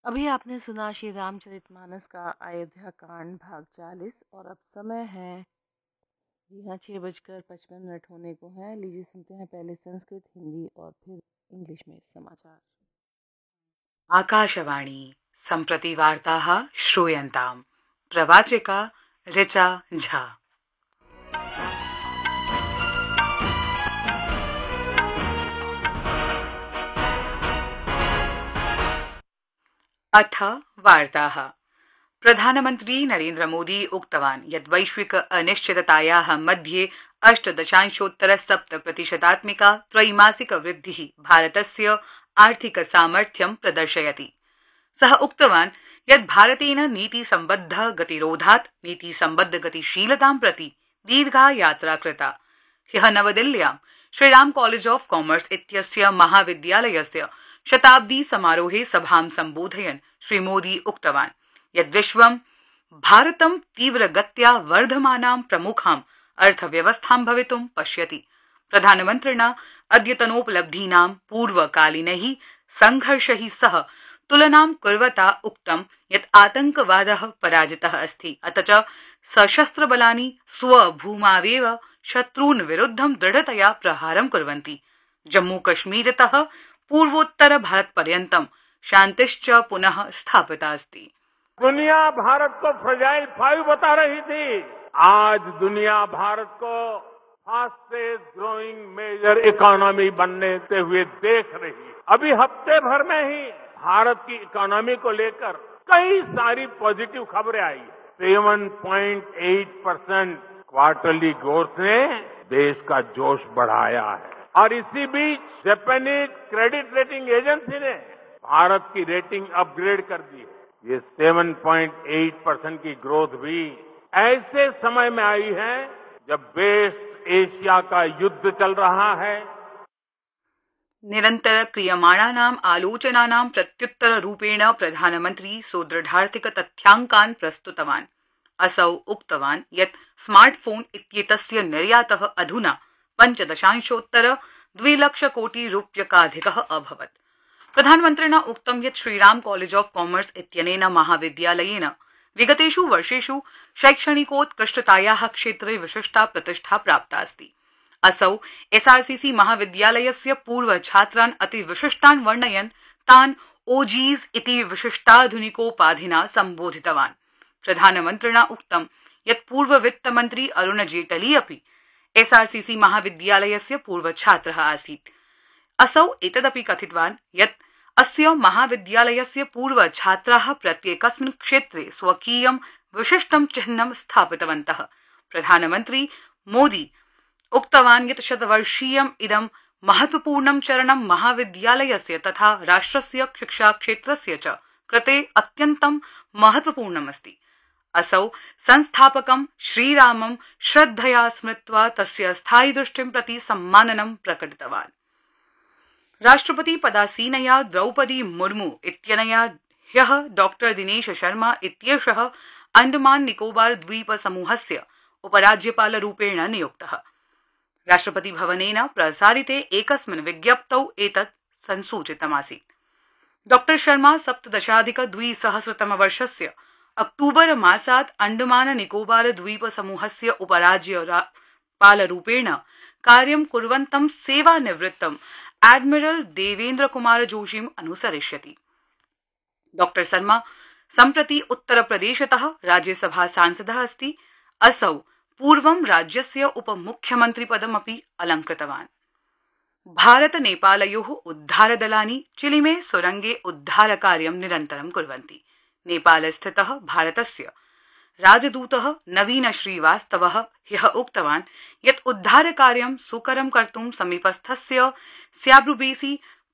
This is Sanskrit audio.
अभी आपने सुना श्री रामचरितमानस का अयोध्या कांड भाग 40 और अब समय है जी हाँ 6:55 होने को है। लीजिए सुनते हैं पहले संस्कृत, हिंदी और फिर इंग्लिश में समाचार। आकाशवाणी सम्प्रति वार्ताः श्रूयन्ताम्। प्रवाचिका ऋचा झा। अथ वार्ताः। प्रधानमन्त्री नरेन्द्र मोदी उक्तवान् यत् वैश्विक अनिश्चिततायाः मध्ये 8.7% त्रैमासिक वृद्धिः भारतस्य आर्थिक सामर्थ्यं प्रदर्शयति। सः उक्तवान् यत् भारतेन नीतिसम्बद्ध गतिरोधात् नीतिसम्बद्ध गतिशीलतां प्रति दीर्घा यात्रा कृता। ह्यः नवदिल्ल्यां श्रीराम कॉलेज ऑफ कॉमर्स इत्यस्य महाविद्यालयस्य शताब्दी समारोहे सभां सम्बोधयन् श्रीमोदी उक्तवान् यत् विश्वं भारतं तीव्रगत्या वर्धमानां प्रमुखां अर्थव्यवस्थां भवितुं पश्यति। प्रधानमन्त्रिणा अद्यतनोपलब्धीनां पूर्वकालीनैः संघर्षैः सह तुलनां कुर्वता उक्तं यत् आतंकवादः पराजितः अस्ति, अथ च सशस्त्रबलानि स्वभूमावेव शत्रून् विरुद्धं दृढतया प्रहारं कुर्वन्ति। जम्मूकश्मीरतः पूर्वोत्तर भारतपर्यन्तं शान्तिश्च पुनः स्थापिता अस्ति। दुनिया भारत को फ्रजाइल 5 बता रही थी। आज दुनिया भारत को फास्टेस्ट ग्रोइंग मेजर इकोनॉमी बनने हुए देख रही है। अभी हफ्ते भर में ही भारत की इकोनॉमी को लेकर कई सारी पॉजिटिव खबरें आई है। 7.8% क्वार्टरली ग्रोथ ने देश का जोश बढ़ाया है और इसी बीच जापानीज क्रेडिट रेटिंग एजेंसी ने भारत की रेटिंग अपग्रेड कर दी है। ये 7.8% की ग्रोथ भी ऐसे समय में आई है जब वेस्ट एशिया का युद्ध चल रहा है। निरंतर क्रियमाणानाम् आलोचनानां प्रत्युत्तररूपेण प्रधानमन्त्री सुदृढार्थिक तथ्याङ्कान् प्रस्तुतवान्। असौ उक्तवान् यत् स्मार्टफोन इत्येतस्य निर्यातः अधुना 5.2 लक्षकोटिरूप्यकाधिकः अभवत्। प्रधानमन्त्रिणा उक्तं यत् श्रीराम कॉलेज ऑफ कॉमर्स इत्यनेन महाविद्यालयेन विगतेषु वर्षेषु शैक्षणिकोत्कृष्टतायाः क्षेत्रे विशिष्टा प्रतिष्ठा प्राप्ता अस्ति। असौ एसआरसीसी महाविद्यालयस्य पूर्वछात्रान् अतिविशिष्टान् वर्णयन् तान् ओजीज इति विशिष्टाधुनिकोपाधिना सम्बोधितवान्। प्रधानमन्त्रिणा उक्तं यत् पूर्ववित्तमन्त्री अरुण जेटली अपि एसआरसीसी महाविद्यालयस्य पूर्वछात्रः आसीत्। असौ एतदपि कथितवान् यत् अस्य महाविद्यालयस्य पूर्वछात्राः प्रत्येकस्मिन् क्षेत्रे स्वकीयं विशिष्टं चिह्नं स्थापितवन्तः। प्रधानमन्त्री मोदी उक्तवान् यत् शतवर्षीयम् इदं महत्वपूर्णं चरणं महाविद्यालयस्य तथा राष्ट्रस्य शिक्षाक्षेत्रस्य च कृते अत्यन्तं महत्वपूर्णमस्ति। असौ संस्थापकं श्रीरामं श्रद्धया स्मृत्वा तस्य स्थायिदृष्टिं प्रति सम्माननं प्रकटितवान्। राष्ट्रपति पदासीनया द्रौपदी मुर्मू इत्यनया ह्यः डॉक्टर दिनेश शर्मा इत्येषः अंडमान निकोबार द्वीप समूहस्य उपराज्यपालरूपेण नियुक्तः। राष्ट्रपति भवनेन प्रसारिते एकस्मिन् विज्ञप्तौ एतत् संसूचितमासीत्। डॉक्टर शर्मा 17,200 अक्टूबर मासात् अंडमान निकोबार द्वीप समूहस्य उपराज्यपालरूपेण कार्यं कुर्वन्तं सेवानिवृत्तं एडमिरल देवेन्द्र कुमार जोशीम् अनुसरिष्यति। डॉक्टर शर्मा सम्प्रति उत्तरप्रदेशतः राज्यसभा सांसदः अस्ति। असौ पूर्वं राज्यस्य उपमुख्यमन्त्रिपदमपि अलङ्कृतवान्। भारत नेपालयोः उद्धारदलानि चिलिमे सुरंगे उद्धारकार्यं निरन्तरं कुर्वन्ति। नेपालस्थितः भारतस्य राजदूतः नवीन श्रीवास्तवः ह्यः उक्तवान् यत् उद्धारकार्यं सुकरं कर्तुं समीपस्थस्य स्याब्रुबेसी